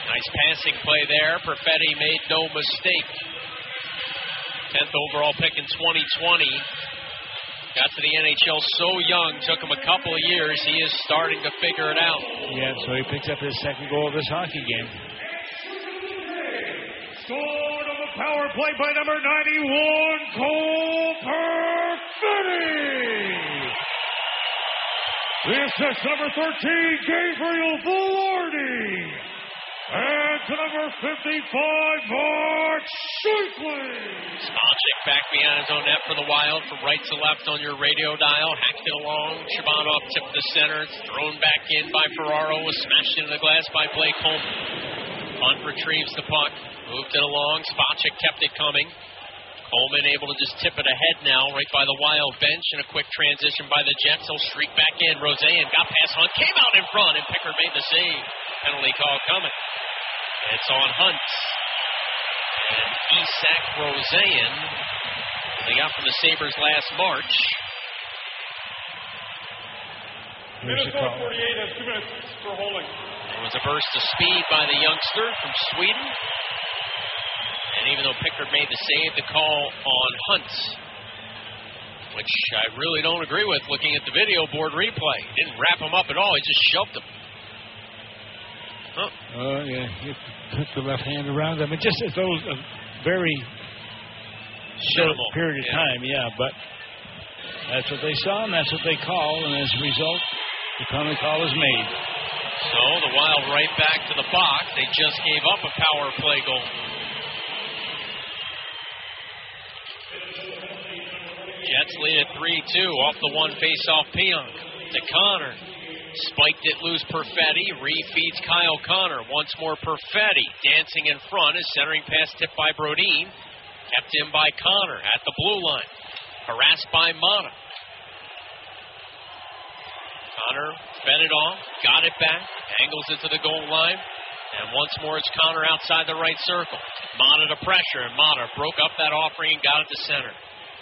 Nice passing play there. Perfetti made no mistake. 10th overall pick in 2020. Got to the NHL so young, took him a couple of years. He is starting to figure it out. Yeah, so he picks up his second goal of this hockey game. Scored on the power play by number 91, Cole Perfetti. The assist, number 13, Gabriel Velarde. And to number 55, Mark Scheifele. Spalchik back behind his own net for the Wild, from right to left on your radio dial. Hacked it along. Shabanov tipped the center. Thrown back in by Ferraro. Was smashed into the glass by Blake Coleman. Hunt retrieves the puck. Moved it along. Spalchik kept it coming. Coleman able to just tip it ahead now, right by the Wild bench. And a quick transition by the Jets. He'll streak back in. Roseanne got past Hunt. Came out in front, and Pickard made the save. Penalty call coming. It's on Hunt. And Isak Roseanne, they got from the Sabres last March. Minnesota 48 has 2 minutes for holding. There was a burst of speed by the youngster from Sweden. And even though Pickard made the save, the call on Hunt, which I really don't agree with looking at the video board replay. Didn't wrap him up at all. He just shoved him. Oh, yeah. He put the left hand around him. It just is those a very short period of time, but that's what they saw, and that's what they call, and as a result, the penalty call is made. So the Wild right back to the box. They just gave up a power play goal. Jets lead at 3-2 off the one face-off Pionk to Connor. Spiked it loose, Perfetti. Refeeds Kyle Connor. Once more, Perfetti dancing in front. His centering pass tipped by Brodin. Kept in by Connor at the blue line. Harassed by Mata. Connor fed it off. Got it back. Angles it to the goal line. And once more, it's Connor outside the right circle. Mata to pressure, and Mata broke up that offering and got it to center.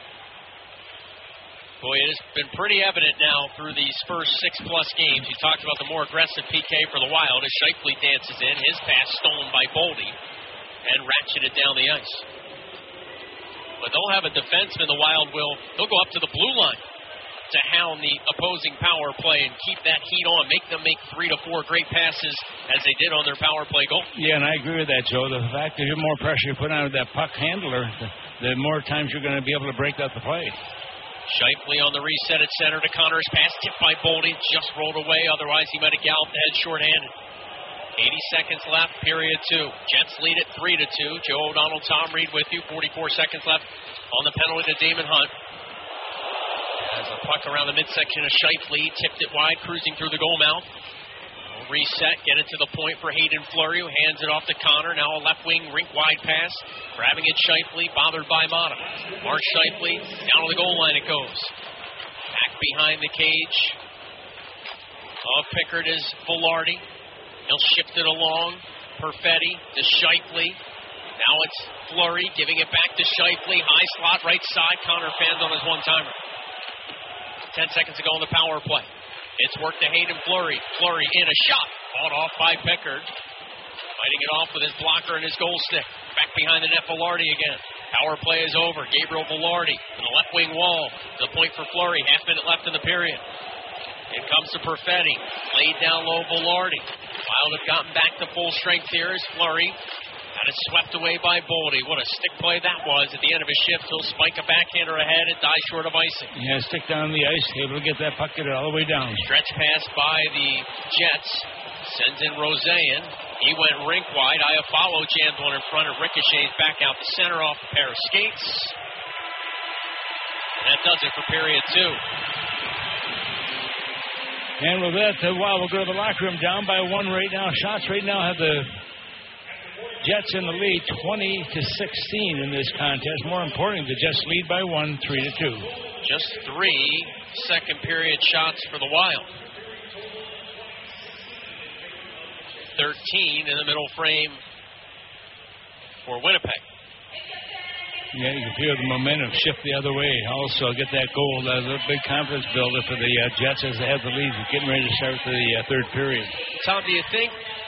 Boy, it has been pretty evident now through these first 6+ games. You talked about the more aggressive PK for the Wild as Scheifele dances in. His pass stolen by Boldy and ratcheted down the ice. But they'll have a defenseman, the Wild will. They'll go up to the blue line to hound the opposing power play and keep that heat on. Make them make 3 to 4 great passes as they did on their power play goal. Yeah, and I agree with that, Joe. The fact that the more pressure you put on that puck handler, the more times you're going to be able to break out the play. Scheifele on the reset at center to Connor's pass, tipped by Boldy, just rolled away. Otherwise, he might have galloped ahead shorthanded. 80 seconds left, period 2. Jets lead at 3-2. Joe O'Donnell, Tom Reed with you. 44 seconds left on the penalty to Damon Hunt. As a puck around the midsection of Scheifele, tipped it wide, cruising through the goal mouth. Reset, get it to the point for Hayden Fleury, who hands it off to Connor. Now a left wing rink wide pass. Grabbing it, Scheifele, bothered by Mata. Mark Scheifele, down to the goal line it goes. Back behind the cage of Pickard is Velarde. He'll shift it along. Perfetti to Scheifele. Now it's Fleury giving it back to Scheifele. High slot, right side. Connor fans on his one-timer. 10 seconds to go on the power play. It's worked to Hayden Fleury. Fleury in a shot. Fought off by Pickard. Fighting it off with his blocker and his goal stick. Back behind the net, Velarde again. Power play is over. Gabriel Velarde in the left wing wall. To the point for Fleury. Half minute left in the period. It comes to Perfetti. Laid down low, Velarde. Wild have gotten back to full strength here as Fleury. Got it swept away by Boldy. What a stick play that was. At the end of his shift, he'll spike a backhander ahead and die short of icing. Yeah, stick down the ice, able to get that puck all the way down. Stretch pass by the Jets. Sends in Roseanne. He went rink wide. Iafallo jammed one in front of ricochets back out the center off a pair of skates. And that does it for period 2. And with that, Wild will go to the locker room down by 1 right now. Shots right now have the Jets in the lead 20-16 in this contest. More importantly, the Jets lead by 1, 3-2. Just 3 second period shots for the Wild. 13 in the middle frame for Winnipeg. Yeah, you can feel the momentum shift the other way. Also, get that goal. That's a big confidence builder for the Jets as they have the lead. Getting ready to start the third period. Tom, do you think